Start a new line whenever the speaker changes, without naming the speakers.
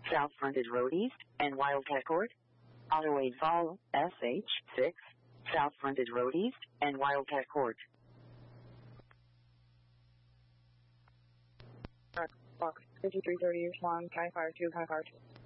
South Frontage Road East and Wildcat Court. Auto-Aid Fall, SH6, South Frontage Road East and Wildcat Court.
Fox 5330, respond, Kai Fire 2, Kai Fire 2.